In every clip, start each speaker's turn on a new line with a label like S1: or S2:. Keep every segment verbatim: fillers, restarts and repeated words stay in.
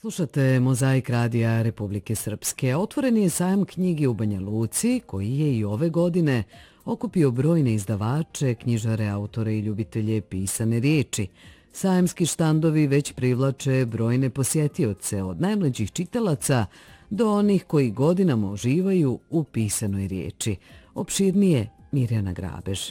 S1: Slušate Mozaik radija Republike Srpske. Otvoren je sajam knjige u Banja Luci, koji je i ove godine okupio brojne izdavače, knjižare, autore i ljubitelje pisane riječi. Sajamski štandovi već privlače brojne posjetioce, od najmlađih čitalaca do onih koji godinama uživaju u pisanoj riječi. Opširnije Mirjana Grabež.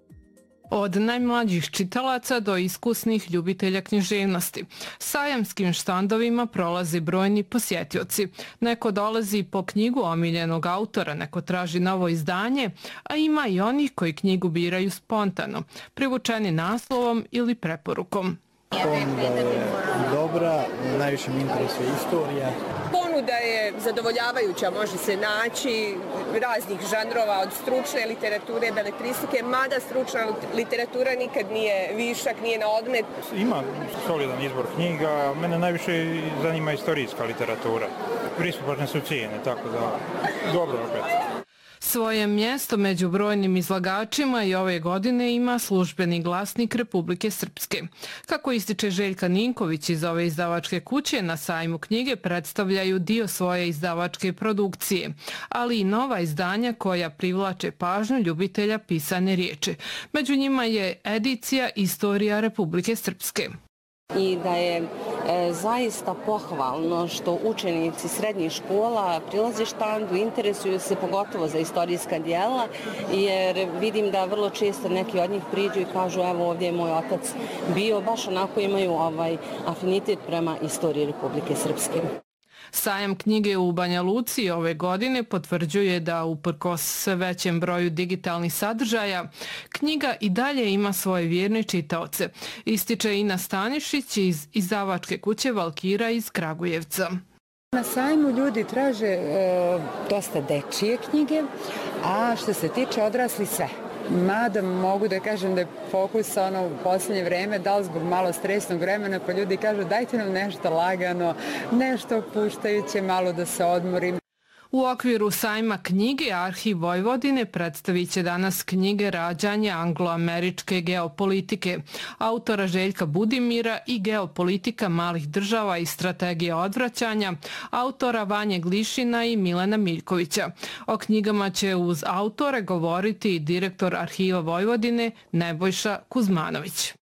S2: Od najmlađih čitalaca do iskusnih ljubitelja književnosti. Sajamskim štandovima prolaze brojni posjetioci. Neko dolazi po knjigu omiljenog autora, neko traži novo izdanje, a ima i onih koji knjigu biraju spontano, privučeni naslovom ili preporukom.
S3: Ponuda je dobra, najviše mi interesuje istorija.
S4: Ponuda je zadovoljavajuća, može se naći raznih žanrova, od stručne literature, beletristike, mada stručna literatura nikad nije višak, nije na odmet.
S5: Ima solidan izbor knjiga, mene najviše zanima istorijska literatura. Pristupačne su cijene, tako da dobro opet.
S2: Svoje mjesto među brojnim izlagačima i ove godine ima Službeni glasnik Republike Srpske. Kako ističe Željka Ninković iz ove izdavačke kuće, na sajmu knjige predstavljaju dio svoje izdavačke produkcije, ali i nova izdanja koja privlače pažnju ljubitelja pisane riječi. Među njima je edicija Istorija Republike Srpske.
S6: I da je e, zaista pohvalno što učenici srednjih škola prilaze štandu, interesuju se pogotovo za istorijska djela, jer vidim da vrlo često neki od njih priđu i kažu evo ovdje je moj otac bio, baš onako imaju ovaj afinitet prema istoriji Republike Srpske.
S2: Sajam knjige u Banja Luci ove godine potvrđuje da uprkos sve većem broju digitalnih sadržaja, knjiga i dalje ima svoje vjerne čitaoce, ističe Ina Stanišić iz izdavačke kuće Valkira iz Kragujevca.
S7: Na sajmu ljudi traže e, dosta dečije knjige, a što se tiče odrasli sve. Mada mogu da kažem da je fokus ono u posljednje vreme, da li zbog malo stresnog vremena, pa ljudi kažu dajte nam nešto lagano, nešto opuštajuće, malo da se odmorim.
S2: U okviru sajma knjige Arhiv Vojvodine predstavit će danas knjige Rađanja angloameričke geopolitike, autora Željka Budimira i Geopolitika malih država i strategija odvraćanja, autora Vanje Glišina i Milena Miljkovića. O knjigama će uz autore govoriti i direktor Arhiva Vojvodine Nebojša Kuzmanović.